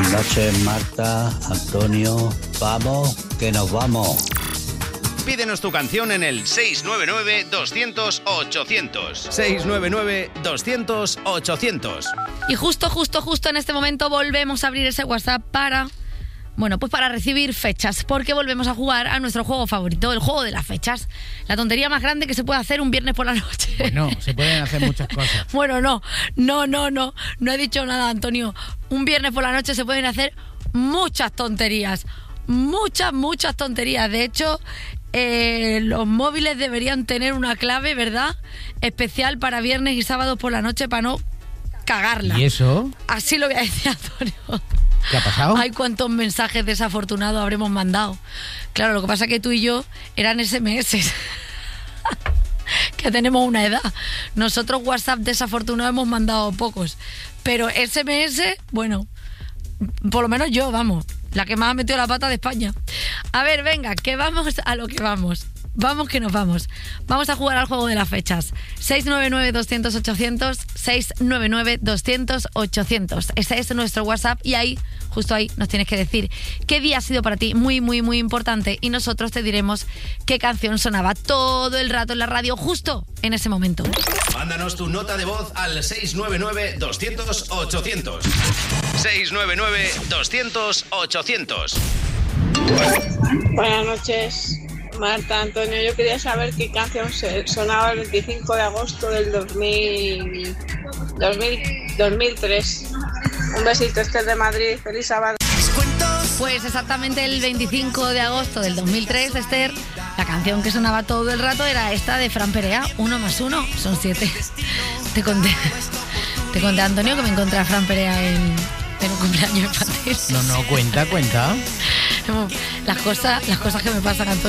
Buenas noches, Marta, Antonio. Vamos, que nos vamos. Pídenos tu canción en el 699-200-800. 699-200-800. Y justo en este momento volvemos a abrir ese WhatsApp para recibir fechas, porque volvemos a jugar a nuestro juego favorito, el juego de las fechas. La tontería más grande que se puede hacer un viernes por la noche. Bueno, se pueden hacer muchas cosas. Bueno, no he dicho nada, Antonio. Un viernes por la noche se pueden hacer muchas tonterías. Muchas tonterías. De hecho, los móviles deberían tener una clave, ¿verdad? Especial para viernes y sábados por la noche para no cagarla. ¿Y eso? Así lo voy a decir, Antonio. ¿Qué ha pasado? Ay, cuántos mensajes desafortunados habremos mandado. Claro, lo que pasa es que tú y yo eran SMS. Que tenemos una edad. Nosotros WhatsApp desafortunados hemos mandado pocos. Pero SMS, bueno, por lo menos yo, vamos, la que más ha metido la pata de España. A ver, venga, que vamos a lo que vamos. Vamos que nos vamos. Vamos a jugar al juego de las fechas. 699-200-800, 699-200-800. Ese es nuestro WhatsApp y ahí, justo ahí, nos tienes que decir qué día ha sido para ti muy importante y nosotros te diremos qué canción sonaba todo el rato en la radio justo en ese momento. Mándanos tu nota de voz al 699-200-800. 699-200-800. Buenas noches, Marta, Antonio. Yo quería saber qué canción sonaba el 25 de agosto del 2003. Un besito, este es de Madrid. Feliz sábado. Pues exactamente el 25 de agosto del 2003, Esther, la canción que sonaba todo el rato era esta de Fran Perea, 1 más 1 son 7. Te conté, Antonio, que me encontré a Fran Perea en un cumpleaños infantil. No, cuenta. Las cosas que me pasan, Antonio.